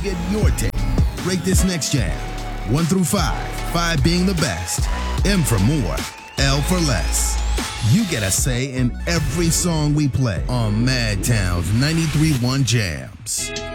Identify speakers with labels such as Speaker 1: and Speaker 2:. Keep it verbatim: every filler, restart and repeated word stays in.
Speaker 1: get your take. Rate this next jam. One through five. Five being the best. M for more. L for less. You get a say in every song we play on Madtown's ninety-three point one Jams.